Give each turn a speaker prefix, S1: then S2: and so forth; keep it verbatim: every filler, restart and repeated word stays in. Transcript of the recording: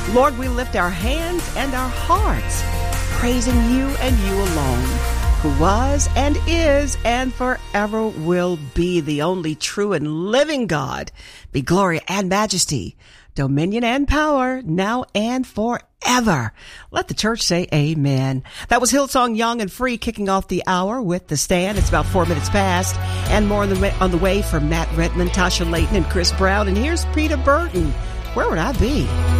S1: Lord, we lift our hands and our hearts, praising you and you alone, who was and is and forever will be the only true and living God. Be glory and majesty, dominion and power, now and forever. Let the church say amen. That was Hillsong Young and Free kicking off the hour with The Stand. It's about four minutes past, and more on the way, on the way from Matt Redman, Tasha Layton, and Chris Brown. And here's Peter Burton. Where would I be?